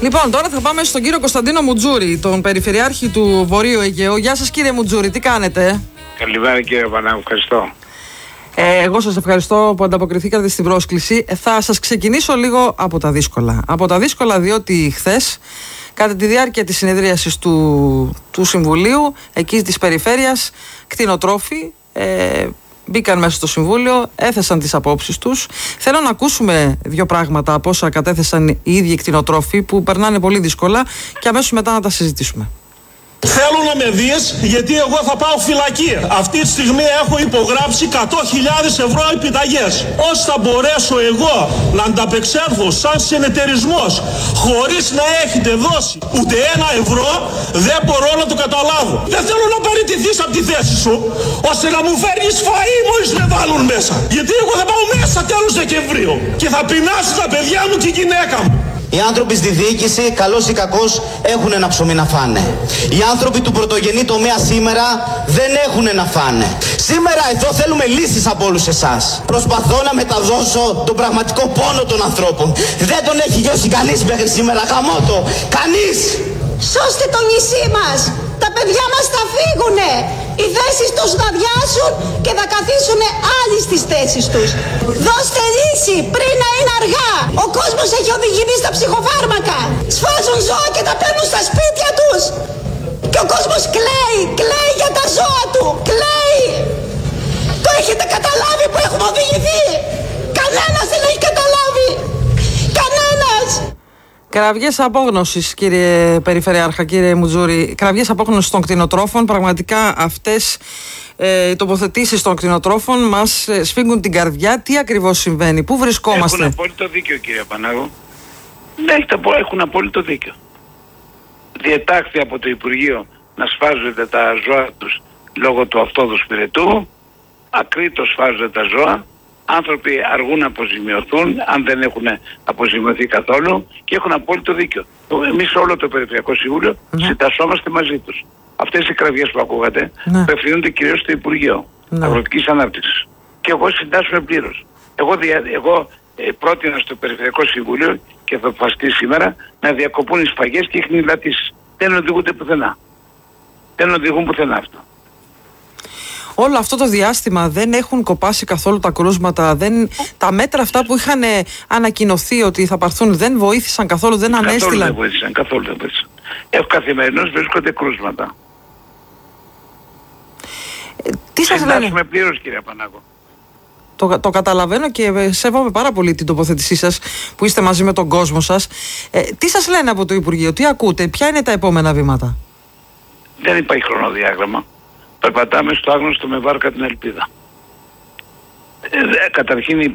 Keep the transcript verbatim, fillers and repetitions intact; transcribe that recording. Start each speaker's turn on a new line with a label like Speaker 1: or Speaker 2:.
Speaker 1: Λοιπόν, τώρα θα πάμε στον κύριο Κωνσταντίνο Μουτζούρη, τον Περιφερειάρχη του Βορείου Αιγαίου. Γεια σας, κύριε Μουτζούρη, τι κάνετε?
Speaker 2: Καλημέρα, κύριε Πανάγου, ευχαριστώ.
Speaker 1: Ε, εγώ σας ευχαριστώ που ανταποκριθήκατε στην πρόσκληση. Ε, θα σας ξεκινήσω λίγο από τα δύσκολα. Από τα δύσκολα, διότι χθες, κατά τη διάρκεια της συνεδρίασης του, του Συμβουλίου, εκεί της Περιφέρειας, κτηνοτρόφοι ε, μπήκαν μέσα στο Συμβούλιο, έθεσαν τις απόψεις τους. Θέλω να ακούσουμε δύο πράγματα από όσα κατέθεσαν οι ίδιοι κτηνοτρόφοι, που περνάνε πολύ δύσκολα, και αμέσως μετά να τα συζητήσουμε.
Speaker 3: Θέλω να με δεις, γιατί εγώ θα πάω φυλακή. Αυτή τη στιγμή έχω υπογράψει εκατό χιλιάδες ευρώ επιταγές. Πώς θα μπορέσω εγώ να ανταπεξέλθω σαν συνεταιρισμός χωρίς να έχετε δώσει ούτε ένα ευρώ? Δεν μπορώ να το καταλάβω. Δεν θέλω να παραιτηθείς από τη θέση σου, ώστε να μου φέρνεις φαΐ μόλις με βάλουν μέσα. Γιατί εγώ θα πάω μέσα τέλος Δεκεμβρίου και θα πεινάσω τα παιδιά μου και η γυναίκα μου.
Speaker 4: Οι άνθρωποι στη διοίκηση, καλώς ή κακώς, έχουν ένα ψωμί να φάνε. Οι άνθρωποι του πρωτογενή τομέα σήμερα δεν έχουν να φάνε. Σήμερα εδώ θέλουμε λύσεις από όλους εσάς. Προσπαθώ να μεταδώσω τον πραγματικό πόνο των ανθρώπων. Δεν τον έχει γιώσει κανείς μέχρι σήμερα, γαμώτο. Κανείς!
Speaker 5: Σώστε το νησί μας! Τα παιδιά μας θα φύγουνε! Οι θέσεις τους θα βιάσουν και θα καθίσουν άλλοι στις θέσεις τους. Δώστε λύση πριν να είναι αργά. Ο κόσμος έχει οδηγηθεί στα ψυχοφάρμακα. Σφάζουν ζώα και τα παίρνουν στα σπίτια τους. Και ο κόσμος κλαίει, κλαίει για τα ζώα του, κλαίει. Το έχετε καταλάβει που έχουμε οδηγηθεί? Κανένας δεν έχει καταλάβει. Κανένας.
Speaker 1: Κραυγές απόγνωσης, κύριε Περιφερειάρχα, κύριε Μουτζούρη, κραυγές απόγνωσης των κτηνοτρόφων. Πραγματικά αυτές ε, οι τοποθετήσεις των κτηνοτρόφων μας ε, σφίγγουν την καρδιά. Τι ακριβώς συμβαίνει, πού βρισκόμαστε?
Speaker 2: Έχουν απόλυτο δίκιο, κύριε Πανάγου. Ναι, έχουν απόλυτο δίκιο. Διετάχθη από το Υπουργείο να σφάζονται τα ζώα τους λόγω του αυτόδους πυρετού. Ακρίτως σφάζονται τα ζώα. Άνθρωποι αργούν να αποζημιωθούν, αν δεν έχουν αποζημιωθεί καθόλου, και έχουν απόλυτο δίκιο. Εμείς όλο το Περιφερειακό Συμβούλιο ναι. συντασσόμαστε μαζί τους. Αυτές οι κραυγές που ακούγατε ναι. απευθύνονται κυρίως στο Υπουργείο ναι. Αγροτικής Ανάπτυξης. Και εγώ συντάσσομαι πλήρως. Εγώ, δια, εγώ ε, πρότεινα στο Περιφερειακό Συμβούλιο, και θα αποφασιστεί σήμερα, να διακοπούν οι σφαγές και οι χνηλατήσεις. Δεν οδηγούνται πουθενά. Δεν οδηγούν πουθενά αυτό.
Speaker 1: Όλο αυτό το διάστημα δεν έχουν κοπάσει καθόλου τα κρούσματα, δεν, τα μέτρα αυτά που είχαν ανακοινωθεί ότι θα πάρθουν δεν βοήθησαν καθόλου, δεν ανέστηλαν.
Speaker 2: Καθόλου δεν βοήθησαν, καθόλου δεν βοήθησαν. Έχω καθημερινώς βρίσκονται κρούσματα.
Speaker 1: Ε, τι σας λένε?
Speaker 2: Συντάσσουμε πλήρως, κύριε Πανάγο.
Speaker 1: Το, το καταλαβαίνω και σέβομαι πάρα πολύ την τοποθέτησή σας που είστε μαζί με τον κόσμο σας. Ε, τι σας λένε από το Υπουργείο, τι ακούτε, ποια είναι τα επόμενα βήματα?
Speaker 2: Δεν υπάρχει χρονοδιάγραμμα. Περπατάμε στο άγνωστο με βάρκα την ελπίδα. Ε, καταρχήν